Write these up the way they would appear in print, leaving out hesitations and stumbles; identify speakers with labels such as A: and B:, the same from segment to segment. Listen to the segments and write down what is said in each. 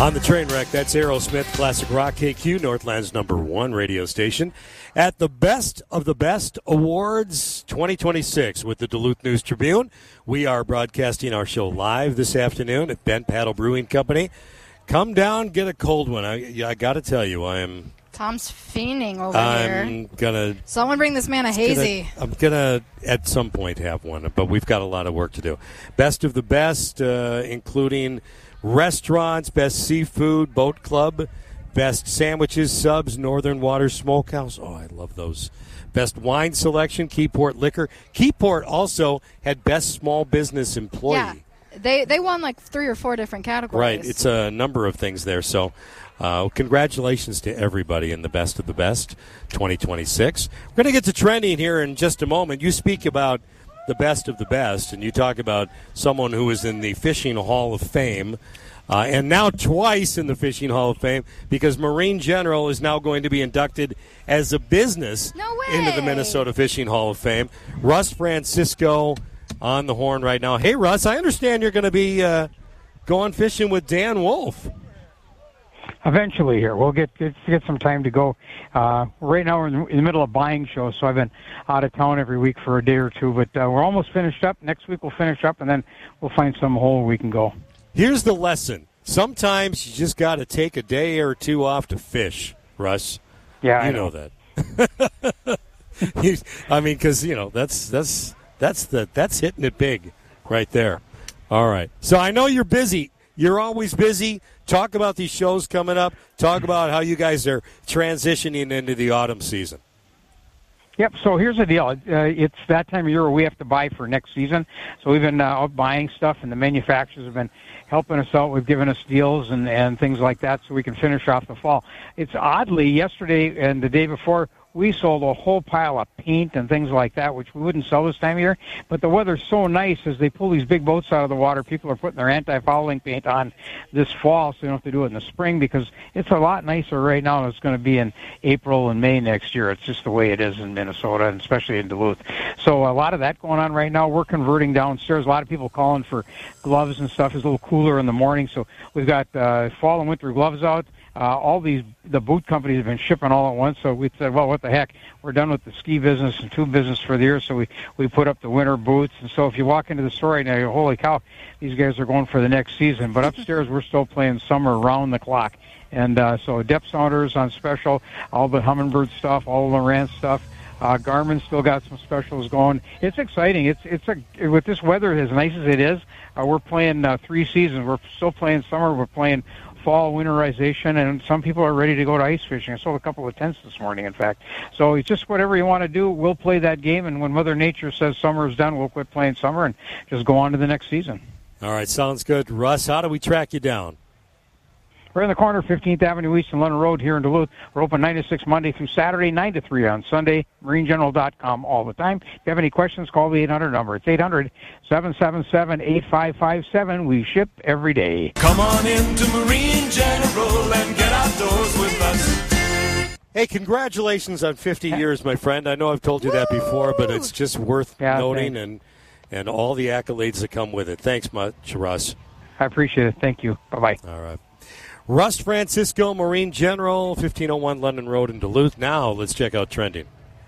A: On the train wreck, that's Aerosmith, Classic Rock KQ, Northland's #1 radio station. At the Best of the Best Awards 2026 with the Duluth News Tribune. We are broadcasting our show live this afternoon at Bent Paddle Brewing Company. Come down, get a cold one. I got to tell you,
B: Tom's fiending over here.
A: I'm going to...
B: Someone bring this man a hazy.
A: I'm going to, at some point, have one, but we've got a lot of work to do. Best of the Best, including restaurants, Best Seafood, Boat Club, Best Sandwiches, Subs, Northern Water Smokehouse. Oh, I love those. Best Wine Selection, Keyport Liquor. Keyport also had Best Small Business Employee.
B: Yeah, they won like 3 or 4 different categories.
A: Right, it's a number of things there. So congratulations to everybody in the Best of the Best 2026. We're going to get to trending here in just a moment. You speak about the best of the best, and you talk about someone who is in the Fishing Hall of Fame. And now twice in the Fishing Hall of Fame because Marine General is now going to be inducted as a business into the Minnesota Fishing Hall of Fame. Russ Francisco on the horn right now. Hey, Russ, I understand you're going to be going fishing with Dan Wolf.
C: Eventually here. We'll get some time to go. Right now we're in the middle of buying shows, so I've been out of town every week for a day or two, but we're almost finished up. Next week we'll finish up, and then we'll find some hole we can go.
A: Here's the lesson. Sometimes you just got to take a day or two off to fish, Russ.
C: Yeah,
A: you know that. I mean, because that's hitting it big, right there. All right. So I know you're busy. You're always busy. Talk about these shows coming up. Talk about how you guys are transitioning into the autumn season.
C: Yep, so here's the deal. It's that time of year where we have to buy for next season. So we've been out buying stuff, and the manufacturers have been helping us out. We've given us deals and things like that so we can finish off the fall. It's oddly, yesterday and the day before, we sold a whole pile of paint and things like that, which we wouldn't sell this time of year. But the weather's so nice as they pull these big boats out of the water. People are putting their anti-fouling paint on this fall, so they don't have to do it in the spring because it's a lot nicer right now than it's going to be in April and May next year. It's just the way it is in Minnesota, and especially in Duluth. So a lot of that going on right now. We're converting downstairs. A lot of people calling for gloves and stuff. It's a little cooler in the morning, so we've got fall and winter gloves out. All the boot companies have been shipping all at once, so we said, well, what the heck? We're done with the ski business and tube business for the year, so we put up the winter boots. And so if you walk into the store right now, you go, holy cow, these guys are going for the next season. But upstairs, we're still playing summer around the clock. And so depth sounders on special, all the Humminbird stuff, all the Lowrance stuff. Garmin still got some specials going. It's exciting. With this weather as nice as it is, we're playing 3 seasons. We're still playing summer. We're playing fall winterization, and some people are ready to go to ice fishing. I sold a couple of tents this morning, in fact. So it's just whatever you want to do, we'll play that game, and when Mother Nature says summer is done, we'll quit playing summer and just go on to the next season.
A: All right, sounds good. Russ, how do we track you down?
C: We're in the corner, 15th Avenue East and London Road here in Duluth. We're open 9 to 6 Monday through Saturday, 9 to 3 on Sunday. MarineGeneral.com all the time. If you have any questions, call the 800 number. It's 800-777-8557. We ship every day.
D: Come on into Marine General and get outdoors with us.
A: Hey, congratulations on 50 years, my friend. I know I've told you that before, but it's just worth noting and all the accolades that come with it. Thanks much, Russ.
C: I appreciate it. Thank you. Bye-bye.
A: All right. Russ Francisco, Marine General, 1501 London Road in Duluth. Now let's check out trending.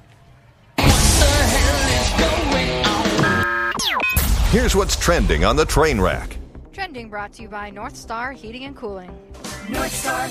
E: Here's what's trending on the train rack.
B: Trending brought to you by North Star Heating and Cooling.
F: North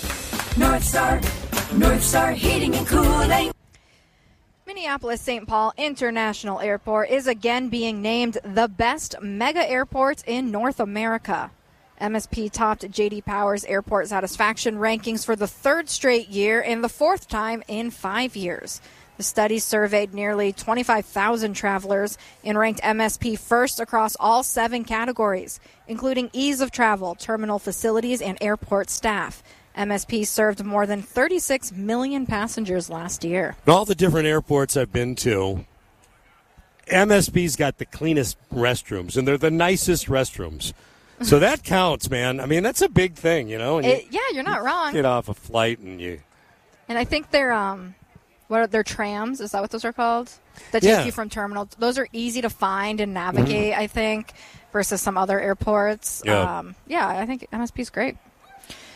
F: Star Heating and Cooling.
B: Minneapolis St. Paul International Airport is again being named the best mega airport in North America. MSP topped J.D. Power's airport satisfaction rankings for the 3rd straight year and the 4th time in 5 years. The study surveyed nearly 25,000 travelers and ranked MSP first across all 7 categories, including ease of travel, terminal facilities, and airport staff. MSP served more than 36 million passengers last year.
A: In all the different airports I've been to, MSP's got the cleanest restrooms, and they're the nicest restrooms. So that counts, man. I mean, that's a big thing, you know.
B: Yeah, you're not wrong.
A: Get off a flight and you.
B: And I think they're what are their trams? Is that what those are called? That take you from terminal. Those are easy to find and navigate. I think versus some other airports.
A: Yeah,
B: I think MSP's great.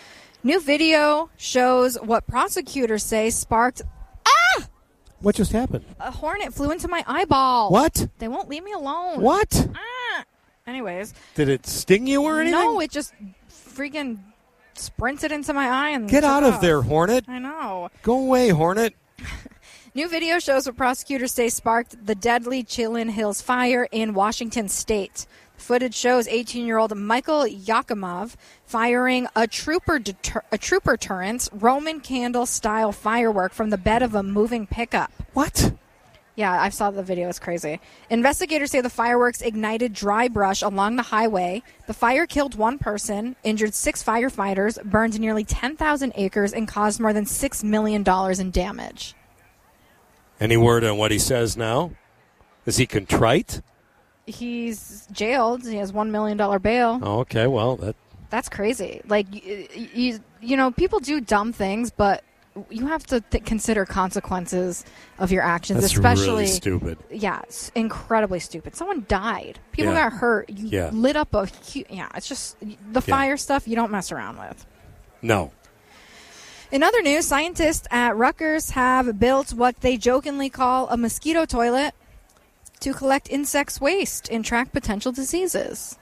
B: New video shows what prosecutors say sparked...
A: What just happened?
B: A hornet flew into my eyeball.
A: What?
B: They won't leave me alone.
A: What?
B: Anyways.
A: Did it sting you or anything?
B: No, it just freaking sprinted into my eye and
A: Get out
B: off.
A: of there, Hornet.
B: I know.
A: Go away, Hornet.
B: New video shows what prosecutors say sparked the deadly Chilin Hills fire in Washington State. The footage shows 18-year-old Michael Yakimov firing a trooper turret's Roman candle-style firework from the bed of a moving pickup.
A: What?
B: Yeah, I saw the video. It's crazy. Investigators say the fireworks ignited dry brush along the highway. The fire killed one person, injured 6 firefighters, burned nearly 10,000 acres, and caused more than $6 million in damage.
A: Any word on what he says now? Is he contrite?
B: He's jailed. He has $1 million bail.
A: Oh, okay, well,
B: That's crazy. Like, you know, people do dumb things, but you have to consider consequences of your actions.
A: that's
B: especially
A: really stupid.
B: Yeah, it's incredibly stupid. Someone died. People
A: Yeah.
B: got hurt. You lit up a huge... Yeah, it's just the fire stuff you don't mess around with.
A: No.
B: In other news, scientists at Rutgers have built what they jokingly call a mosquito toilet to collect insects' waste and track potential diseases.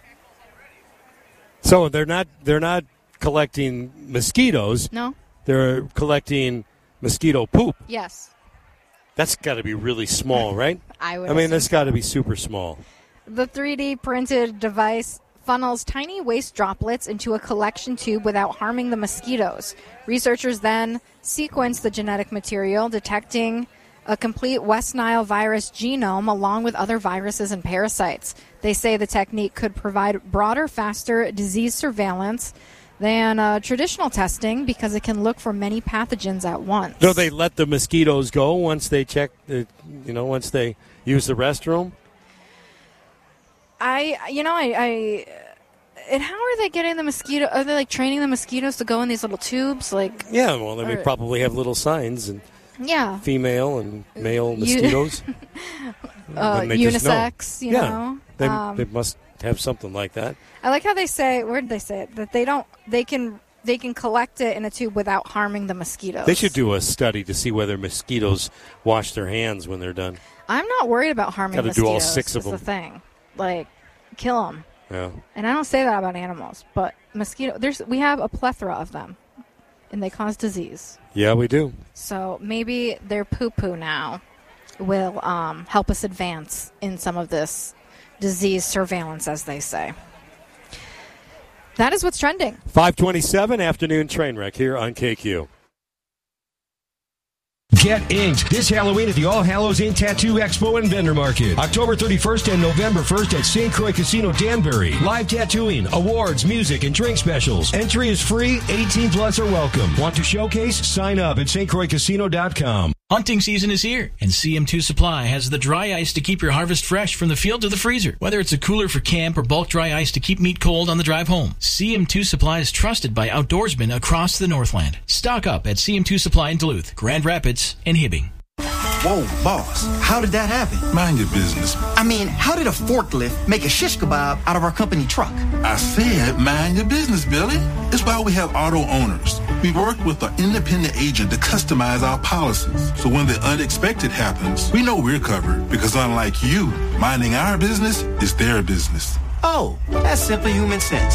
A: So they're not collecting mosquitoes.
B: No?
A: They're collecting mosquito poop.
B: Yes.
A: That's got to be really small, right?
B: I
A: mean,
B: assume.
A: that's got to be super small.
B: The 3D printed device funnels tiny waste droplets into a collection tube without harming the mosquitoes. Researchers then sequenced the genetic material, detecting a complete West Nile virus genome along with other viruses and parasites. They say the technique could provide broader, faster disease surveillance than traditional testing because it can look for many pathogens at once.
A: Do they let the mosquitoes go once they check, once they use the restroom?
B: And how are they getting the mosquito? Are they like training the mosquitoes to go in these little tubes? Like,
A: yeah, well, they probably have little signs and female and male mosquitoes.
B: Unisex, you know.
A: They must have something like that.
B: I like how they say. Where did they say it? That they can collect it in a tube without harming the mosquitoes.
A: They should do a study to see whether mosquitoes wash their hands when they're done.
B: I'm not worried about harming mosquitoes.
A: Got to do all 6 of them.
B: That's the thing. Like, kill them.
A: Yeah.
B: And I don't say that about animals, but we have a plethora of them, and they cause disease.
A: Yeah, we do.
B: So maybe their poo-poo now will help us advance in some of this disease surveillance, as they say. That is what's trending.
A: 527 afternoon train wreck here on KQ.
G: Get inked this Halloween at the All Hallows Inn Tattoo Expo and Vendor Market. October 31st and November 1st at St. Croix Casino, Danbury. Live tattooing, awards, music, and drink specials. Entry is free. 18 plus are welcome. Want to showcase? Sign up at stcroixcasino.com.
H: Hunting season is here, and CM2 Supply has the dry ice to keep your harvest fresh from the field to the freezer. Whether it's a cooler for camp or bulk dry ice to keep meat cold on the drive home, CM2 Supply is trusted by outdoorsmen across the Northland. Stock up at CM2 Supply in Duluth, Grand Rapids, and Hibbing.
I: Whoa, boss, how did that happen?
J: Mind your business.
I: I mean, how did a forklift make a shish kebab out of our company truck?
J: I said mind your business, Billy. It's why we have auto owners. We work with an independent agent to customize our policies. So when the unexpected happens, we know we're covered because unlike you, minding our business is their business.
I: Oh, that's simply human sense.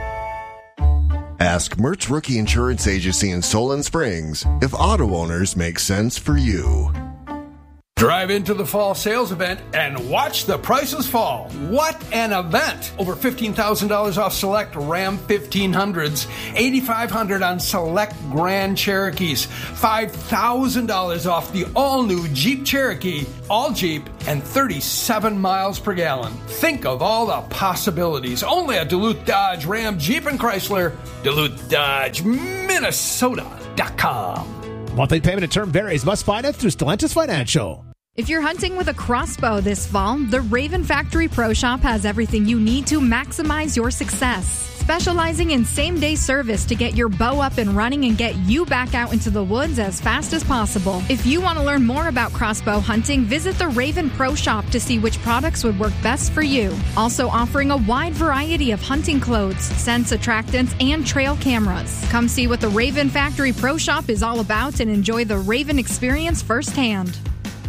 K: Ask Mertz Rookie Insurance Agency in Solon Springs if auto owners make sense for you.
L: Drive into the fall sales event and watch the prices fall. What an event! Over $15,000 off select Ram 1500s, $8,500 on select Grand Cherokees, $5,000 off the all-new Jeep Cherokee, all Jeep, and 37 miles per gallon. Think of all the possibilities. Only at Duluth Dodge, Ram, Jeep, and Chrysler. Duluth Dodge, Minnesota.com.
M: Monthly payment and term varies. Must finance through Stellantis Financial.
N: If you're hunting with a crossbow this fall, the Raven Factory Pro Shop has everything you need to maximize your success. specializing in same-day service to get your bow up and running and get you back out into the woods as fast as possible. If you want to learn more about crossbow hunting, visit the Raven Pro Shop to see which products would work best for you. Also offering a wide variety of hunting clothes, scents, attractants, and trail cameras. Come see what the Raven Factory Pro Shop is all about and enjoy the Raven experience firsthand.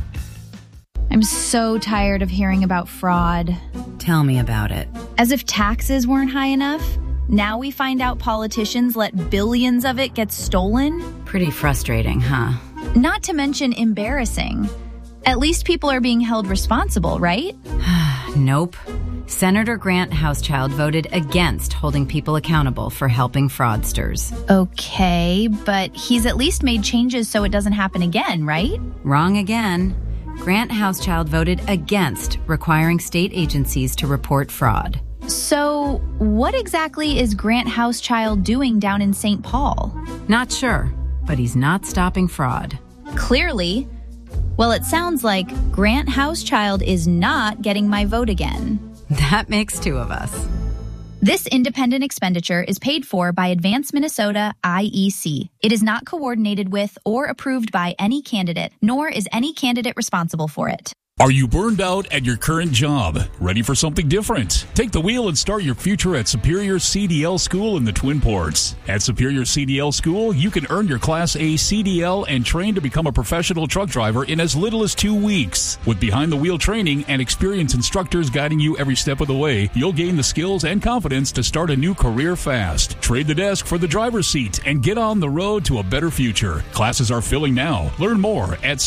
O: I'm so tired of hearing about fraud.
P: Tell me about it.
O: As if taxes weren't high enough, now we find out politicians let billions of it get stolen.
P: Pretty frustrating, huh?
O: Not to mention embarrassing. At least people are being held responsible, right?
P: Nope. Senator Grant Housechild voted against holding people accountable for helping fraudsters.
O: Okay, but he's at least made changes so it doesn't happen again, right?
P: Wrong again. Grant Housechild voted against requiring state agencies to report fraud.
O: So, what exactly is Grant Housechild doing down in St. Paul?
P: Not sure, but he's not stopping fraud.
O: Clearly. Well, it sounds like Grant Housechild is not getting my vote again.
P: That makes two of us.
O: This independent expenditure is paid for by Advance Minnesota IEC. It is not coordinated with or approved by any candidate, nor is any candidate responsible for it.
Q: Are you burned out at your current job? Ready for something different? Take the wheel and start your future at Superior CDL School in the Twin Ports. At Superior CDL School, you can earn your Class A CDL and train to become a professional truck driver in as little as 2 weeks. With behind-the-wheel training and experienced instructors guiding you every step of the way, you'll gain the skills and confidence to start a new career fast. Trade the desk for the driver's seat and get on the road to a better future. Classes are filling now. Learn more at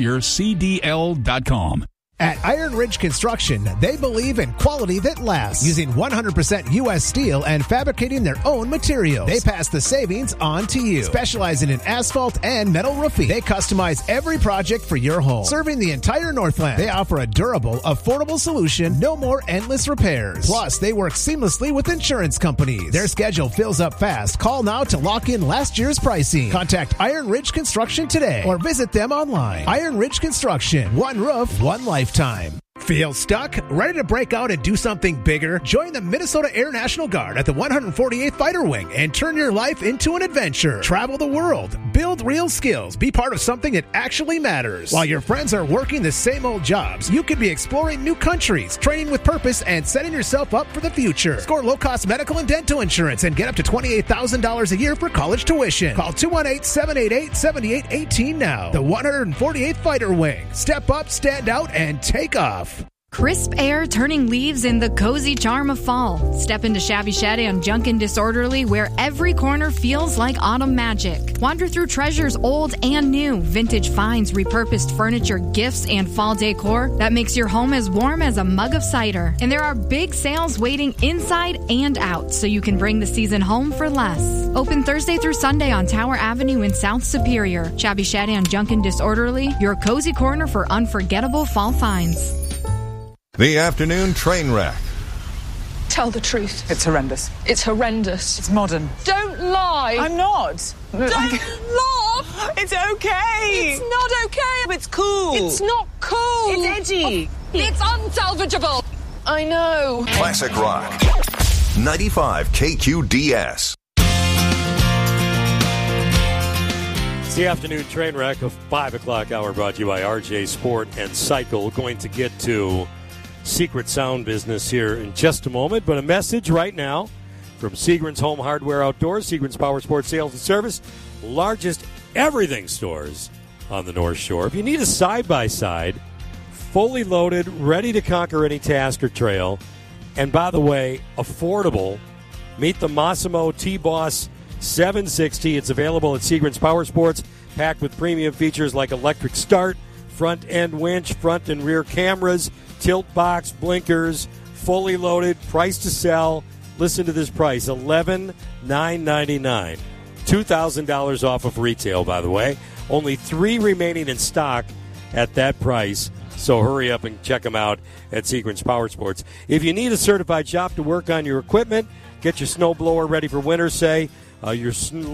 Q: SuperiorCDL.com.
M: At Iron Ridge Construction, they believe in quality that lasts, using 100% U.S. steel and fabricating their own materials. They pass the savings on to you. Specializing in asphalt and metal roofing, they customize every project for your home. Serving the entire Northland, they offer a durable, affordable solution, no more endless repairs. Plus, they work seamlessly with insurance companies. Their schedule fills up fast. Call now to lock in last year's pricing. Contact Iron Ridge Construction today or visit them online. Iron Ridge Construction, one roof, one lifetime. Feel stuck? Ready to break out and do something bigger? Join the Minnesota Air National Guard at the 148th Fighter Wing and turn your life into an adventure. Travel the world, build real skills, be part of something that actually matters. While your friends are working the same old jobs, you could be exploring new countries, training with purpose, and setting yourself up for the future. Score low-cost medical and dental insurance and get up to $28,000 a year for college tuition. Call 218-788-7818 now. The 148th Fighter Wing. Step up, stand out, and take off.
N: Crisp air turning leaves in the cozy charm of fall. Step into Shabby Shed and Junkin' Disorderly, where every corner feels like autumn magic. Wander through treasures old and new, vintage finds, repurposed furniture, gifts, and fall decor that makes your home as warm as a mug of cider. And there are big sales waiting inside and out, so you can bring the season home for less. Open Thursday through Sunday on Tower Avenue in South Superior. Shabby Shed and Junkin' Disorderly, your cozy corner for unforgettable fall finds.
E: The afternoon train wreck.
R: Tell the truth. It's horrendous. It's horrendous. It's modern. Don't lie. I'm not. Don't laugh. It's okay. It's not okay. It's cool. It's not cool. It's edgy. It's unsalvageable. I know.
E: Classic rock. 95 KQDS.
A: It's the afternoon train wreck of 5 o'clock hour, brought to you by RJ Sport and Cycle. Going to get to Secret Sound business here in just a moment, but a message right now from Seagram's Home Hardware Outdoors, Seagram's Power Sports Sales and Service, largest everything stores on the North Shore. If you need a side-by-side, fully loaded, ready to conquer any task or trail, and by the way, affordable, meet the Massimo T-Boss 760. It's available at Seagram's Power Sports, packed with premium features like electric start, front end winch, front and rear cameras, tilt box, blinkers, fully loaded, price to sell. Listen to this price, $11,999. $2,000 off of retail, by the way. Only 3 remaining in stock at that price. So hurry up and check them out at Seagram's Power Sports. If you need a certified shop to work on your equipment, get your snowblower ready for winter, say, your